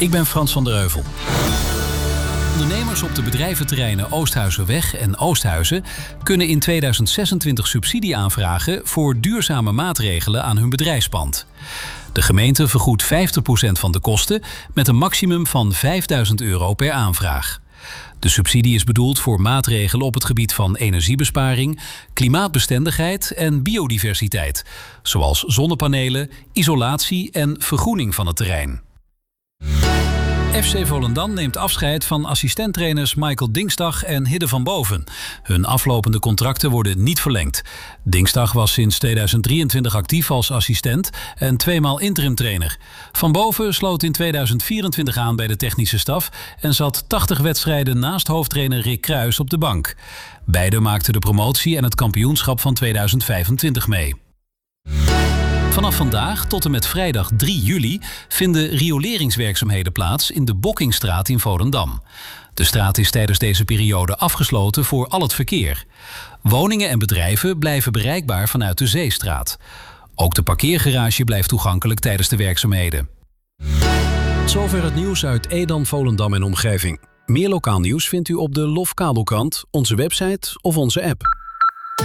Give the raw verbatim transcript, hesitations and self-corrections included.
Ik ben Frans van der Heuvel. Ondernemers op de bedrijventerreinen Oosthuizenweg en Oosthuizen kunnen in tweeduizend zesentwintig subsidie aanvragen voor duurzame maatregelen aan hun bedrijfspand. De gemeente vergoedt vijftig procent van de kosten met een maximum van vijfduizend euro per aanvraag. De subsidie is bedoeld voor maatregelen op het gebied van energiebesparing, klimaatbestendigheid en biodiversiteit, zoals zonnepanelen, isolatie en vergroening van het terrein. F C Volendam neemt afscheid van assistenttrainers Michael Dingsdag en Hidde van Boven. Hun aflopende contracten worden niet verlengd. Dingsdag was sinds tweeduizend drieëntwintig actief als assistent en tweemaal interimtrainer. Van Boven sloot in tweeduizend vierentwintig aan bij de technische staf en zat tachtig wedstrijden naast hoofdtrainer Rick Kruijs op de bank. Beiden maakten de promotie en het kampioenschap van tweeduizend vijfentwintig mee. Vanaf vandaag tot en met vrijdag drie juli vinden rioleringswerkzaamheden plaats in de Bokkingstraat in Volendam. De straat is tijdens deze periode afgesloten voor al het verkeer. Woningen en bedrijven blijven bereikbaar vanuit de Zeestraat. Ook de parkeergarage blijft toegankelijk tijdens de werkzaamheden. Zover het nieuws uit Edam, Volendam en omgeving. Meer lokaal nieuws vindt u op de Lof Kabelkrant, onze website of onze app.